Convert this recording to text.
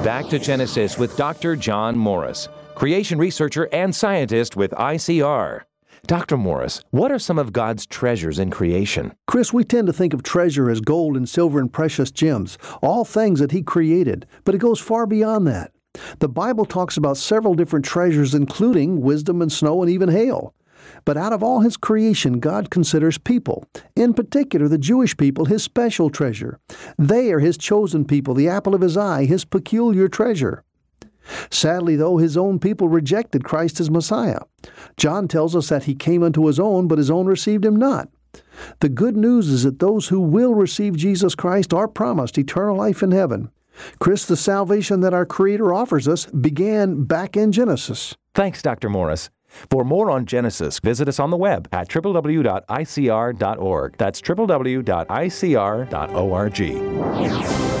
Back to Genesis with Dr. John Morris, creation researcher and scientist with ICR. Dr. Morris, what are some of God's treasures in creation? Chris, we tend to think of treasure as gold and silver and precious gems, all things that He created, but it goes far beyond that. The Bible talks about several different treasures, including wisdom and snow and even hail. But out of all His creation, God considers people, in particular the Jewish people, His special treasure. They are His chosen people, the apple of His eye, His peculiar treasure. Sadly, though, His own people rejected Christ as Messiah. John tells us that He came unto His own, but His own received Him not. The good news is that those who will receive Jesus Christ are promised eternal life in heaven. Chris, the salvation that our Creator offers us began back in Genesis. Thanks, Dr. Morris. For more on Genesis, visit us on the web at www.icr.org. That's www.icr.org.